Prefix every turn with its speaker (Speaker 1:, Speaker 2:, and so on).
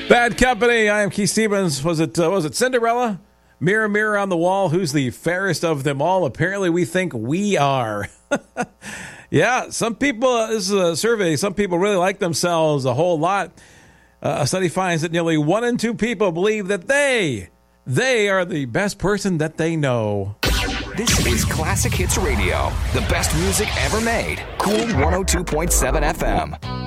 Speaker 1: Bad Company. I am Keith Stevens. Was it Cinderella? Mirror, mirror on the wall, who's the fairest of them all? Apparently, we think we are. Yeah, some people, this is a survey, some people really like themselves a whole lot. A study finds that nearly 1 in 2 people believe that they are the best person that they know.
Speaker 2: This is Classic Hits Radio, the best music ever made. Cool 102.7 FM.